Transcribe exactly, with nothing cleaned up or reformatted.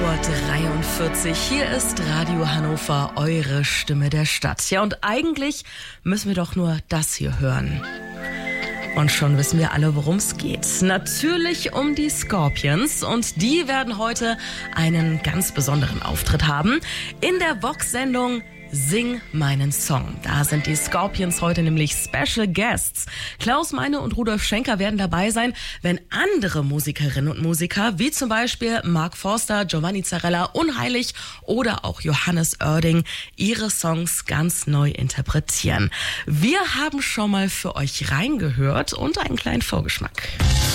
Uhr dreiundvierzig. Hier ist Radio Hannover, eure Stimme der Stadt. Ja, und eigentlich müssen wir doch nur das hier hören. Und schon wissen wir alle, worum es geht. Natürlich um die Scorpions. Und die werden heute einen ganz besonderen Auftritt haben in der Vox-Sendung Sing meinen Song. Da sind die Scorpions heute nämlich Special Guests. Klaus Meine und Rudolf Schenker werden dabei sein, wenn andere Musikerinnen und Musiker, wie zum Beispiel Mark Forster, Giovanni Zarella, Unheilig oder auch Johannes Oerding, ihre Songs ganz neu interpretieren. Wir haben schon mal für euch reingehört und einen kleinen Vorgeschmack.